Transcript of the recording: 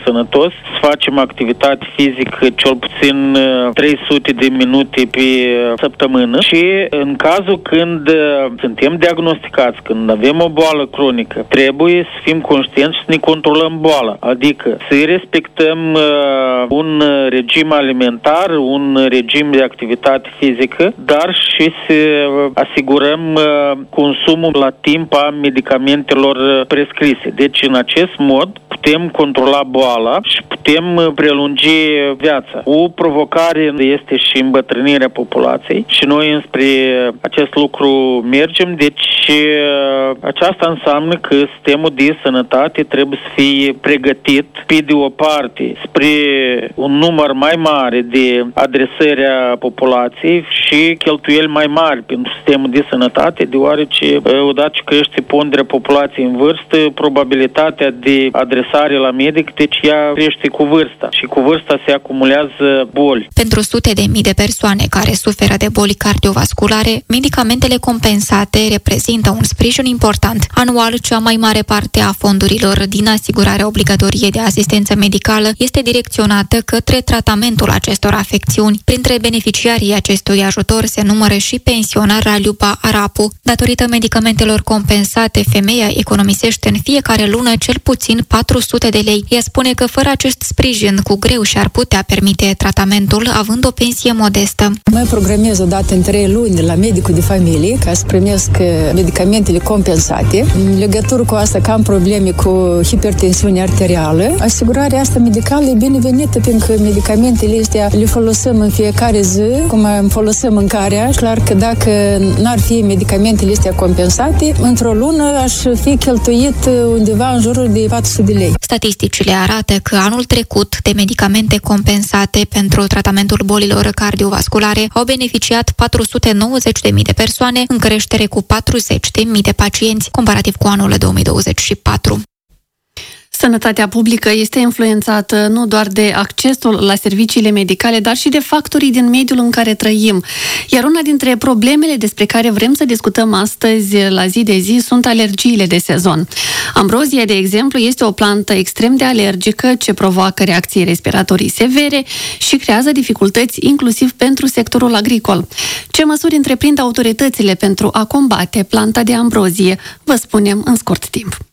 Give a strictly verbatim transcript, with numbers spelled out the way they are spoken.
sănătos, să facem activitate fizică cel puțin trei sute de minute pe săptămână și în cazul când suntem diagnosticați, când avem o boală cronică, trebuie să fim conștienți și să ne controlăm boala, adică să respectăm un regim alimentar, un regim de activitate fizică, dar și să asigurăm consumul la timp a medicamentelor prescrise. Deci, în acest mod, putem controla boala și putem prelungi viața. O provocare este și îmbătrânirea populației și noi înspre acest lucru mergem, deci aceasta înseamnă că sistemul de sănătate trebuie să fie pregătit pe de o parte spre un număr mai mare de adresări a populației și cheltuieli mai mari pentru sistemul de sănătate, deoarece odată ce crește ponderea populației în vârstă, probabilitatea de adresare la medic, deci ea crește cu vârsta și cu vârsta se acumulează boli. Pentru sute de mii de persoane care suferă de boli cardiovasculare, medicamentele compensate reprezintă un sprijin important. Anual, cea mai mare parte a fondurilor din asigurarea obligatorie de asistență medicală este direcționată către tratamentul acestor afecțiuni. Printre beneficiarii acestui ajutor se numără și pensionara Liuba Arapu. Datorită medicamentelor compensate, femeia economisește în fiecare lună cel puțin patru sute de lei. Ea spune că fără acest sprijin cu greu și-ar putea permite tratamentul având o pensie modestă. Mă programez o dată în trei luni de la medicul de familie ca să primesc medicamentele compensate. În legătură cu asta că am probleme cu hipertensiune arterială, asigurarea asta medicală e binevenită pentru că medicamentele astea le folosim în fiecare zi, cum folosim mâncarea. Clar că dacă n-ar fi medicamentele astea compensate, într-o lună aș fi cheltuit undeva în jurul de patru sute de lei. Statisticile arată că anul trecut de medicamente compensate pentru tratamentul bolilor cardiovasculare au beneficiat patru sute nouăzeci de mii de persoane, în creștere cu patruzeci de mii de pacienți, comparativ cu anul două mii douăzeci și patru. Sănătatea publică este influențată nu doar de accesul la serviciile medicale, dar și de factorii din mediul în care trăim. Iar una dintre problemele despre care vrem să discutăm astăzi la zi de zi sunt alergiile de sezon. Ambrozia, de exemplu, este o plantă extrem de alergică ce provoacă reacții respiratorii severe și creează dificultăți inclusiv pentru sectorul agricol. Ce măsuri întreprind autoritățile pentru a combate planta de ambrozie? Vă spunem în scurt timp.